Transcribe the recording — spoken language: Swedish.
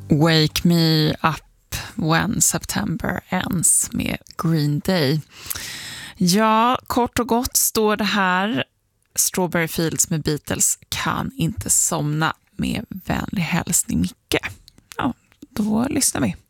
Wake Me Up When September Ends med Green Day. Ja, kort och gott står det här. Strawberry Fields med Beatles kan inte somna, med vänlig hälsning Micke. Ja, då lyssnar vi.